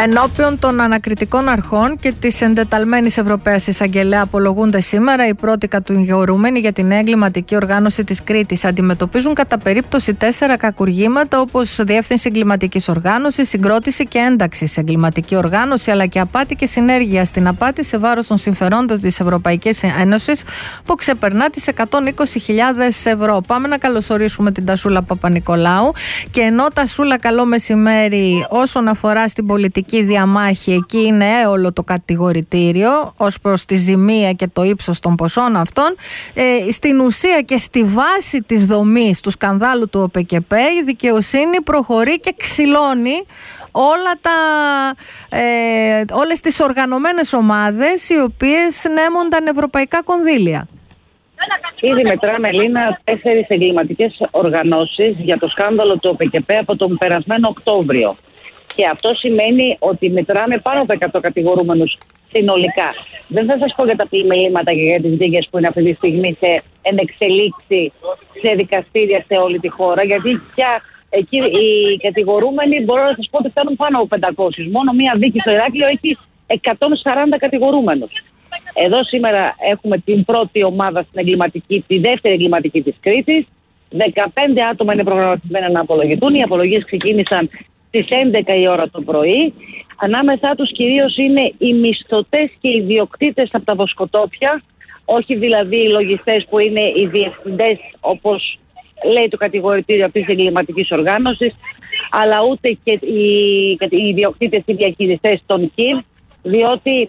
Ενώπιον των ανακριτικών αρχών και της εντεταλμένης Ευρωπαίας Εισαγγελέα απολογούνται σήμερα οι πρώτοι κατηγορούμενοι για την εγκληματική οργάνωση της Κρήτης. Αντιμετωπίζουν κατά περίπτωση 4 κακουργήματα, όπως διεύθυνση εγκληματικής οργάνωσης, συγκρότηση και ένταξη σε εγκληματική οργάνωση, αλλά και απάτη και συνέργεια στην απάτη σε βάρος των συμφερόντων της Ευρωπαϊκής Ένωσης, που ξεπερνά τις 120.000 ευρώ. Πάμε να καλωσορίσουμε την Τασούλα Παπανικολάου. Και ενώ Τασούλα, καλό μεσημέρι, όσον αφορά στην πολιτική διαμάχη, εκεί είναι έολο το κατηγορητήριο ως προς τη ζημία και το ύψος των ποσών αυτών. Στην ουσία και στη βάση της δομής του σκανδάλου του ΟΠΚΠ, η δικαιοσύνη προχωρεί και ξυλώνει όλες τις οργανωμένες ομάδες οι οποίες νέμονταν ευρωπαϊκά κονδύλια. Ήδη μετράμε, Ελίνα, 4 εγκληματικές οργανώσεις για το σκάνδαλο του ΟΠΚΠ από τον περασμένο Οκτώβριο. Και αυτό σημαίνει ότι μετράμε πάνω από 100 κατηγορούμενους συνολικά. Δεν θα σας πω για τα πλημελήματα και για τις δίκες που είναι αυτή τη στιγμή σε ενεξελίξη, σε δικαστήρια σε όλη τη χώρα, γιατί πια εκεί οι κατηγορούμενοι, μπορώ να σας πω ότι φτάνουν πάνω από 500. Μόνο μία δίκη στο Ηράκλειο έχει 140 κατηγορούμενους. Εδώ σήμερα έχουμε την πρώτη ομάδα στην εγκληματική, τη δεύτερη εγκληματική της Κρήτης. 15 άτομα είναι προγραμματισμένα να απολογηθούν. Οι απολογίες ξεκίνησαν στις 11 η ώρα το πρωί. Ανάμεσά τους κυρίως είναι οι μισθωτές και οι ιδιοκτήτες από τα βοσκοτόπια, όχι δηλαδή οι λογιστές που είναι οι διευθυντές, όπως λέει το κατηγορητήριο αυτής της εγκληματικής οργάνωσης, αλλά ούτε και οι ιδιοκτήτες και οι διαχειριστές των ΚΙΒ, διότι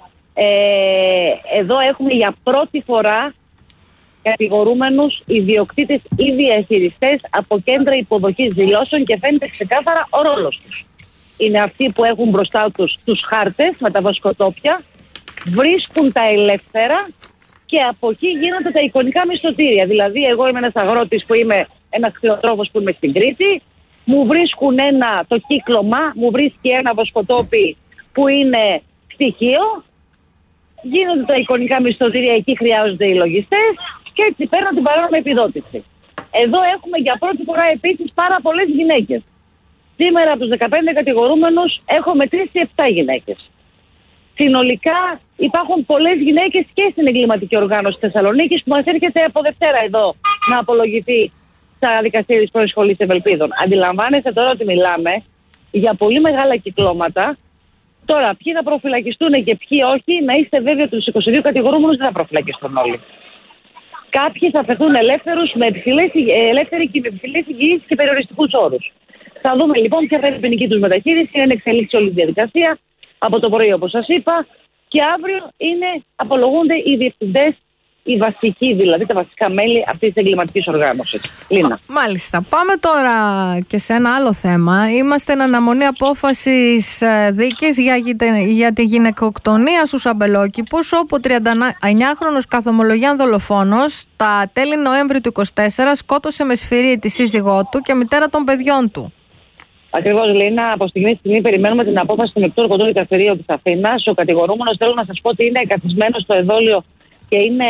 εδώ έχουμε για πρώτη φορά κατηγορούμενους ιδιοκτήτες ή διαχειριστές από κέντρα υποδοχής δηλώσεων και φαίνεται ξεκάθαρα ο ρόλος τους. Είναι αυτοί που έχουν μπροστά τους χάρτες με τα βοσκοτόπια, βρίσκουν τα ελεύθερα και από εκεί γίνονται τα εικονικά μισθωτήρια. Δηλαδή, εγώ είμαι ένας αγρότης που είμαι ένας κτηνοτρόφος που είμαι στην Κρήτη, μου βρίσκουν το κύκλωμα, μου βρίσκει ένα βοσκοτόπι που είναι στοιχείο, γίνονται τα εικονικά μισθωτήρια, εκεί χρειάζονται οι λογιστές και έτσι παίρνουν την παράνομη επιδότηση. Εδώ έχουμε για πρώτη φορά επίσης πάρα πολλές γυναίκες. Σήμερα από τους 15 κατηγορούμενους έχω μετρήσει 7 γυναίκες. Συνολικά υπάρχουν πολλές γυναίκες και στην εγκληματική οργάνωση της Θεσσαλονίκης που μας έρχεται από Δευτέρα εδώ να απολογηθεί στα δικαστήρια της πρώην σχολής Ευελπίδων. Αντιλαμβάνεστε τώρα ότι μιλάμε για πολύ μεγάλα κυκλώματα. Τώρα, ποιοι θα προφυλακιστούν και ποιοι όχι, να είστε βέβαιοι ότι τους 22 κατηγορούμενους δεν θα προφυλακιστούν όλοι. Κάποιοι θα φεθούν ελεύθεροι και με υψηλές εγγυήσεις και περιοριστικούς όρους. Θα δούμε λοιπόν ποια θα είναι η ποινική τους μεταχείριση. Είναι εξελίξει όλη η διαδικασία από το πρωί, όπως σας είπα, και αύριο απολογούνται οι διευθυντές, οι βασικοί δηλαδή, τα βασικά μέλη αυτής της εγκληματικής οργάνωσης. Λίνα. Μάλιστα. Πάμε τώρα και σε ένα άλλο θέμα. Είμαστε εν αναμονή απόφασης δίκης για τη γυναικοκτονία στους Αμπελόκηπους, όπου 39χρονος καθομολογιάν δολοφόνος τα τέλη Νοέμβρη του 2024 σκότωσε με σφυρί τη σύζυγό του και μητέρα των παιδιών του. Ακριβώς, Λίνα. Από στιγμή στη στιγμή περιμένουμε την απόφαση του Μεικτού Εργοτικού Δικαστηρίου της Αθήνας. Ο κατηγορούμενος, θέλω να σας πω ότι είναι καθισμένος στο εδόλιο και είναι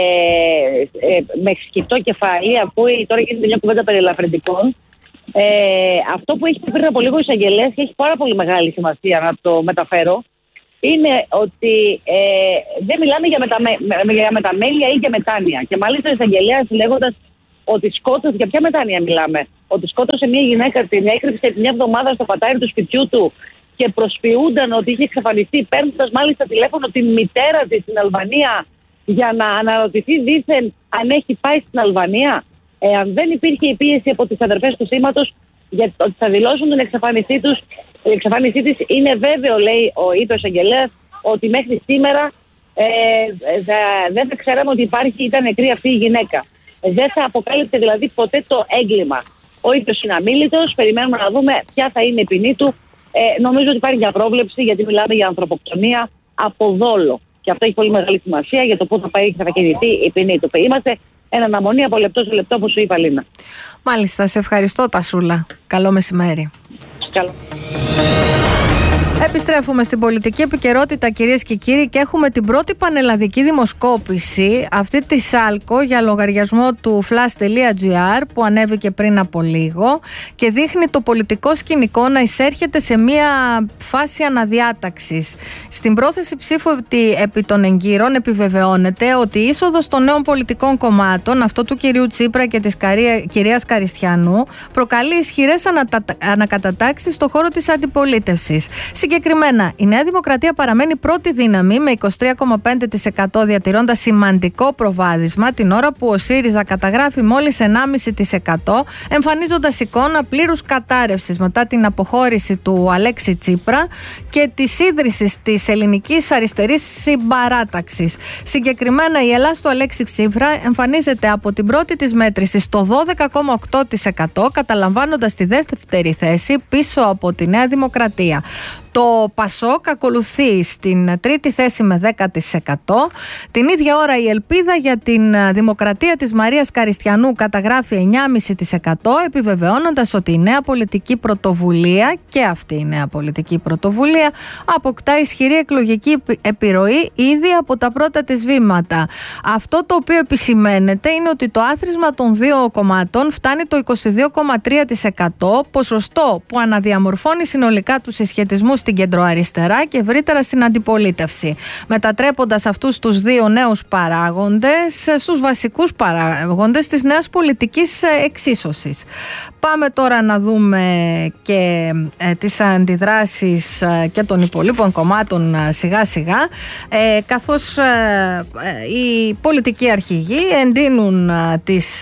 με σκητό κεφάλι. Ακούει, τώρα γίνεται μια κουβέντα περί ελαφρυντικών. Αυτό που έχει πει πριν από λίγο ο εισαγγελέας και έχει πάρα πολύ μεγάλη σημασία να το μεταφέρω, είναι ότι δεν μιλάμε για μεταμέλεια ή για μετάνοια. Και μάλιστα ο εισαγγελέας λέγοντας ότι σκότωσε, για ποια μετάνοια μιλάμε, ότι σκότωσε μια γυναίκα, την έκρυψε μια εβδομάδα στο πατάρι του σπιτιού του και προσποιούνταν ότι είχε εξαφανιστεί, παίρνοντας μάλιστα τηλέφωνο την μητέρα της στην Αλβανία για να αναρωτηθεί δήθεν αν έχει πάει στην Αλβανία. Αν δεν υπήρχε η πίεση από τις αδερφές του θύματος για ότι θα δηλώσουν την εξαφάνισή της, είναι βέβαιο, είπε ο εισαγγελέας, ότι μέχρι σήμερα δεν θα ξέραμε ότι ήταν νεκρή αυτή η γυναίκα. Δεν θα αποκάλυπτε δηλαδή ποτέ το έγκλημα. Ο ίδιος είναι αμίλητος, περιμένουμε να δούμε ποια θα είναι η ποινή του. Νομίζω ότι υπάρχει μια πρόβλεψη, γιατί μιλάμε για ανθρωποκτονία από δόλο. Και αυτό έχει πολύ μεγάλη σημασία για το πού θα πάει και θα κινηθεί η ποινή του. Είμαστε εν αναμονή από λεπτό σε λεπτό, όπως σου είπα, Λίνα. Μάλιστα, σε ευχαριστώ, Τασούλα. Καλό μεσημέρι. Καλό. Επιστρέφουμε στην πολιτική επικαιρότητα, κυρίες και κύριοι, και έχουμε την πρώτη πανελλαδική δημοσκόπηση, αυτή τη ΣΑΛΚΟ, για λογαριασμό του flash.gr, που ανέβηκε πριν από λίγο και δείχνει το πολιτικό σκηνικό να εισέρχεται σε μια φάση αναδιάταξης. Στην πρόθεση ψήφου επί των εγκύρων επιβεβαιώνεται ότι η είσοδος των νέων πολιτικών κομμάτων, αυτό του κυρίου Τσίπρα και της κυρίας Καριστιανού, προκαλεί ισχυρές ανακατατάξεις στο χώρο της αντιπολίτευσης. Συγκεκριμένα, η Νέα Δημοκρατία παραμένει πρώτη δύναμη με 23,5%, διατηρώντας σημαντικό προβάδισμα, την ώρα που ο ΣΥΡΙΖΑ καταγράφει μόλις 1,5%, εμφανίζοντας εικόνα πλήρους κατάρρευσης μετά την αποχώρηση του Αλέξη Τσίπρα και της ίδρυσης της ελληνικής αριστερής συμπαράταξης. Συγκεκριμένα, η Ελλάδα του Αλέξη Τσίπρα εμφανίζεται από την πρώτη της μέτρηση στο 12,8%, καταλαμβάνοντας τη δεύτερη θέση πίσω από τη Νέα Δημοκρατία. Το ΠΑΣΟΚ ακολουθεί στην τρίτη θέση με 10%. Την ίδια ώρα η ελπίδα για την δημοκρατία της Μαρίας Καριστιανού καταγράφει 9,5%, επιβεβαιώνοντας ότι η νέα πολιτική πρωτοβουλία, και αυτή η νέα πολιτική πρωτοβουλία, αποκτά ισχυρή εκλογική επιρροή ήδη από τα πρώτα της βήματα. Αυτό το οποίο επισημαίνεται είναι ότι το άθροισμα των δύο κομμάτων φτάνει το 22,3%, ποσοστό που αναδιαμορφώνει συνολικά τους συσχετισμούς στην κεντροαριστερά και ευρύτερα στην αντιπολίτευση, μετατρέποντας αυτούς τους δύο νέους παράγοντες στους βασικούς παράγοντες της νέας πολιτικής εξίσωσης. Πάμε τώρα να δούμε και τις αντιδράσεις και των υπολείπων κομμάτων σιγά σιγά, καθώς οι πολιτικοί αρχηγοί εντείνουν τις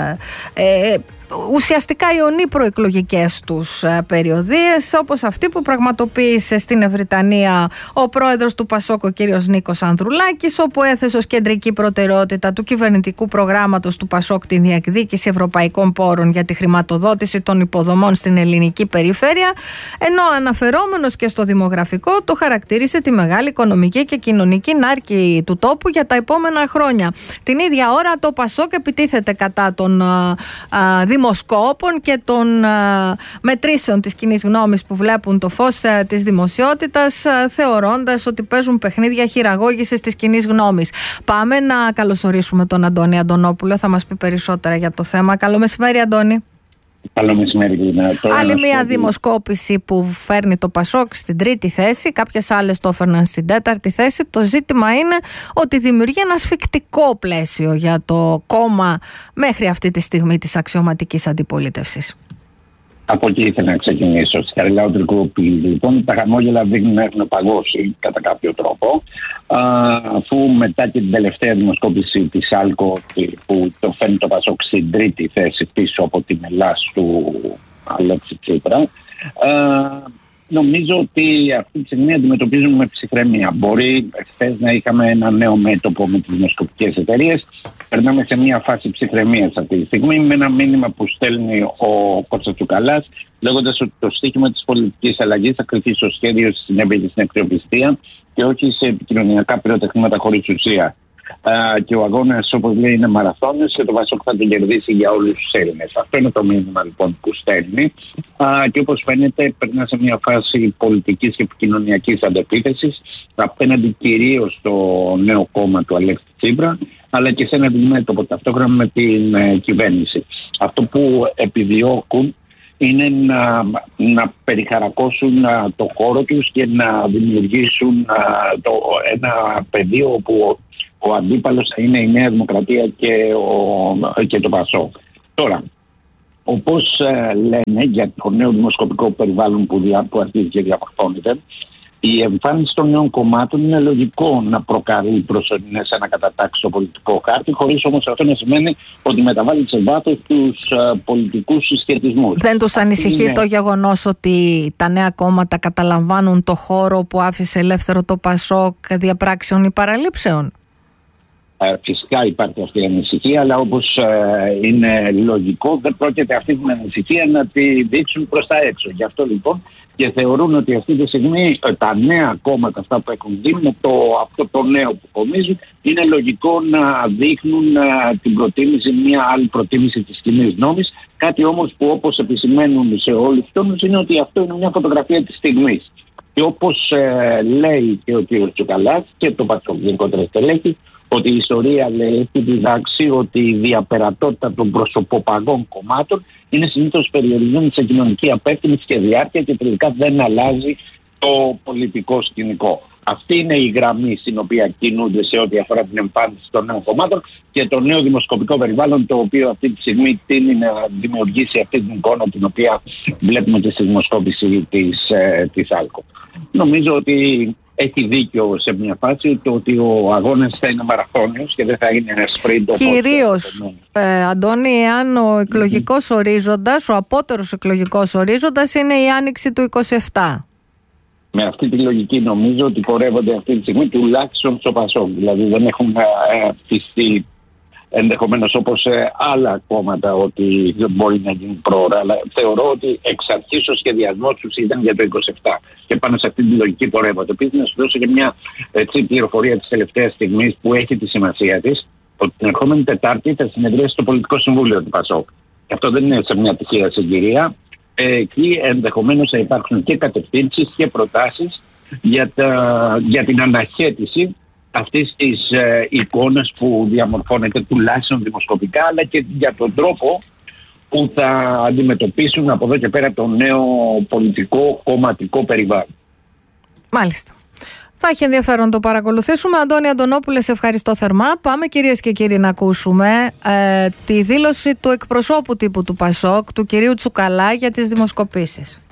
ουσιαστικά ιονί προεκλογικές τους περιοδίες, όπως αυτή που πραγματοποίησε στην Ευρυτανία ο πρόεδρος του ΠΑΣΟΚ, ο κύριος Νίκος Ανδρουλάκης, όπου έθεσε ως κεντρική προτεραιότητα του κυβερνητικού προγράμματος του ΠΑΣΟΚ την διεκδίκηση ευρωπαϊκών πόρων για τη χρηματοδότηση των υποδομών στην ελληνική περιφέρεια, ενώ αναφερόμενος και στο δημογραφικό, το χαρακτήρισε τη μεγάλη οικονομική και κοινωνική νάρκη του τόπου για τα επόμενα χρόνια. Την ίδια ώρα το ΠΑΣΟΚ επιτίθεται κατά των δημοσκόπων και των μετρήσεων της κοινής γνώμης που βλέπουν το φως της δημοσιότητας, θεωρώντας ότι παίζουν παιχνίδια χειραγώγησης της κοινής γνώμης. Πάμε να καλωσορίσουμε τον Αντώνη Αντωνόπουλο, θα μας πει περισσότερα για το θέμα. Καλό μεσημέρι, Αντώνη. Καλό μεσημέρι, Λίνα. Άλλη μια δημοσκόπηση που φέρνει το ΠΑΣΟΚ στην τρίτη θέση, κάποιες άλλες το έφερναν στην τέταρτη θέση. Το ζήτημα είναι ότι δημιουργεί ένα σφικτικό πλαίσιο για το κόμμα μέχρι αυτή τη στιγμή της αξιωματικής αντιπολίτευσης. Από εκεί ήθελα να ξεκινήσω. Στη Χαριλάου Τρικούπη, λοιπόν, τα χαμόγελα δείχνουν να έχουν παγώσει κατά κάποιο τρόπο, αφού μετά και την τελευταία δημοσκόπηση της ΣΑΛΚΟ, που το φέρνει το ΠΑΣΟΚ στην τρίτη θέση πίσω από την Ελλάδα του Αλέξη Τσίπρα, νομίζω ότι αυτή τη στιγμή αντιμετωπίζουμε με ψυχραιμία. Μπορεί χθες να είχαμε ένα νέο μέτωπο με τις δημοσκοπικές εταιρείες. Περνάμε σε μια φάση ψυχραιμίας αυτή τη στιγμή, με ένα μήνυμα που στέλνει ο Κώστας Τσουκαλάς, λέγοντας ότι το στίχημα της πολιτικής αλλαγής θα κρυφτεί στο σχέδιο, στη συνέπεια και στην αξιοπιστία και όχι σε επικοινωνιακά πυροτεχνήματα χωρίς ουσία. Και ο αγώνας, όπως λέει, είναι μαραθώνιος και το ΠΑΣΟΚ θα τον κερδίσει για όλους τους Έλληνες. Αυτό είναι το μήνυμα, λοιπόν, που στέλνει. Και όπως φαίνεται, περνά σε μια φάση πολιτικής και επικοινωνιακής αντεπίθεσης απέναντι κυρίως στο νέο κόμμα του Αλέξη Τσίπρα, αλλά και σε ένα αντιμέτωπο ταυτόχρονα με την κυβέρνηση. Αυτό που επιδιώκουν είναι να περιχαρακώσουν το χώρο τους και να δημιουργήσουν ένα πεδίο όπου ο αντίπαλος θα είναι η Νέα Δημοκρατία και το ΠΑΣΟΚ. Τώρα, όπως λένε για το νέο δημοσκοπικό περιβάλλον που αρχίζει και διαμορφώνεται, η εμφάνιση των νέων κομμάτων είναι λογικό να προκαλεί προσωρινές ανακατατάξεις στο πολιτικό χάρτη, χωρίς όμως αυτό να σημαίνει ότι μεταβάλλει σε βάθος τους πολιτικούς συσχετισμούς. Δεν τους ανησυχεί το γεγονός ότι τα νέα κόμματα καταλαμβάνουν το χώρο που άφησε ελεύθερο το ΠΑΣΟΚ διαπράξεων ή παραλήψεων? Φυσικά υπάρχει αυτή η ανησυχία, αλλά όπως είναι λογικό, δεν πρόκειται αυτή την ανησυχία να τη δείξουν προς τα έξω. Γι' αυτό λοιπόν και θεωρούν ότι αυτή τη στιγμή τα νέα κόμματα, αυτά που έχουν δει με αυτό το νέο που κομίζουν, είναι λογικό να δείχνουν την προτίμηση, μια άλλη προτίμηση της κοινής γνώμης. Κάτι όμως που, όπως επισημαίνουν σε όλους τους τόνους, είναι ότι αυτό είναι μια φωτογραφία της στιγμής. Και όπως λέει και ο κ. Τσουκαλάς και το ΠΑΣΟΚ γενικότερα στελέχη, ότι η ιστορία λέει, έχει διδάξει ότι η διαπερατότητα των προσωποπαγών κομμάτων είναι συνήθως περιορισμένη σε κοινωνική απεύθυνση και διάρκεια και τελικά δεν αλλάζει το πολιτικό σκηνικό. Αυτή είναι η γραμμή στην οποία κινούνται σε ό,τι αφορά την εμφάνιση των νέων κομμάτων και το νέο δημοσκοπικό περιβάλλον, το οποίο αυτή τη στιγμή τείνει να δημιουργήσει αυτή την εικόνα την οποία βλέπουμε και στη δημοσκόπηση της ΑΛΚΟ. Νομίζω ότι έχει δίκιο σε μια φάση το ότι ο αγώνας θα είναι μαραθώνιος και δεν θα είναι ένα σπριντ. Κυρίως, Αντώνη, εάν ο εκλογικός ορίζοντας, ο απότερος εκλογικός ορίζοντας είναι η άνοιξη του 27. Με αυτή τη λογική νομίζω ότι πορεύονται αυτή τη στιγμή τουλάχιστον στο ΠΑΣΟΚ. Δηλαδή δεν έχουν πιστεί ενδεχομένως όπως άλλα κόμματα ότι δεν μπορεί να γίνει πρόωρα. Αλλά θεωρώ ότι εξ αρχής ο σχεδιασμός τους ήταν για το 27 και πάνω σε αυτή τη λογική πορεύονται. Επίσης να σου δώσω και μια πληροφορία της τελευταίας στιγμής που έχει τη σημασία της, ότι την ερχόμενη Τετάρτη θα συνεδριάσει το Πολιτικό Συμβούλιο του ΠΑΣΟΚ. Και αυτό δεν είναι σε μια τυχαία συγκυρία. Εκεί ενδεχομένως θα υπάρξουν και κατευθύνσεις και προτάσεις για την αναχέτηση αυτής της εικόνας που διαμορφώνεται τουλάχιστον δημοσκοπικά, αλλά και για τον τρόπο που θα αντιμετωπίσουν από εδώ και πέρα το νέο πολιτικό κομματικό περιβάλλον. Μάλιστα. Θα έχει ενδιαφέρον να το παρακολουθήσουμε. Αντώνη Αντωνόπουλε, σε ευχαριστώ θερμά. Πάμε, κυρίες και κύριοι, να ακούσουμε τη δήλωση του εκπροσώπου τύπου του ΠΑΣΟΚ, του κυρίου Τσουκαλά, για τις δημοσκοπήσεις.